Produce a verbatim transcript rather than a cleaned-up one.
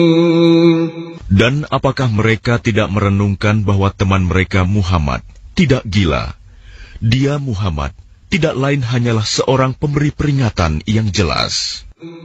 Dan apakah mereka tidak merenungkan bahwa teman mereka Muhammad tidak gila? Dia Muhammad tidak lain hanyalah seorang pemberi peringatan yang jelas.